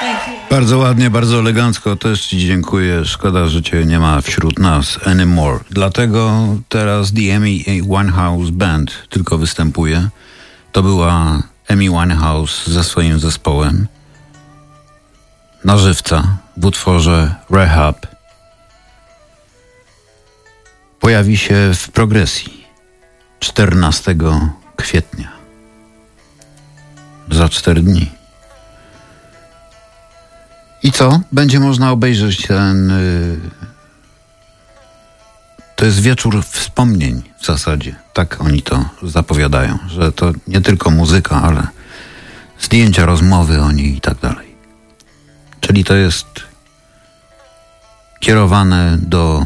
Bardzo ładnie, bardzo elegancko. Też ci dziękuję. Szkoda, że cię nie ma wśród nas anymore. Dlatego teraz The Amy Winehouse Band tylko występuje. To była Amy Winehouse ze swoim zespołem. Na żywca w utworze Rehab. Pojawi się w progresji 14 kwietnia. Za 4 dni. I co? Będzie można obejrzeć ten... To jest wieczór wspomnień w zasadzie. Tak oni to zapowiadają, że to nie tylko muzyka, ale zdjęcia, rozmowy o niej i tak dalej. Czyli to jest kierowane do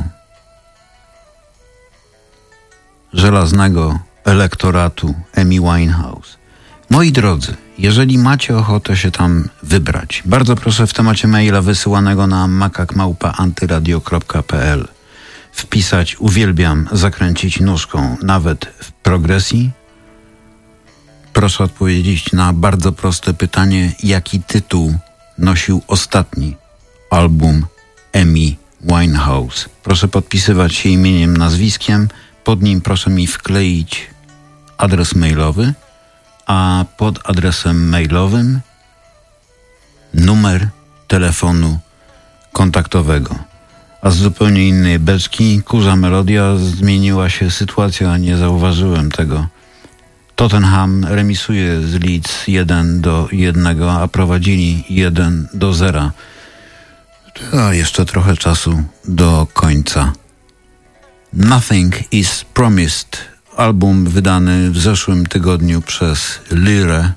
żelaznego elektoratu Amy Winehouse. Moi drodzy, jeżeli macie ochotę się tam wybrać, bardzo proszę w temacie maila wysyłanego na makak@antyradio.pl wpisać uwielbiam zakręcić nóżką nawet w progresji. Proszę odpowiedzieć na bardzo proste pytanie, jaki tytuł nosił ostatni album Amy Winehouse. Proszę podpisywać się imieniem, nazwiskiem, pod nim proszę mi wkleić adres mailowy, a pod adresem mailowym numer telefonu kontaktowego. A z zupełnie innej beczki, kurza melodia, zmieniła się sytuacja, nie zauważyłem tego. Tottenham remisuje z Leeds 1-1, a prowadzili 1-0. A jeszcze trochę czasu do końca. Nothing is Promised. Album wydany w zeszłym tygodniu przez Lyrę,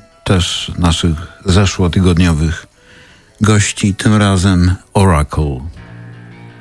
też naszych zeszłotygodniowych gości, tym razem Oracle.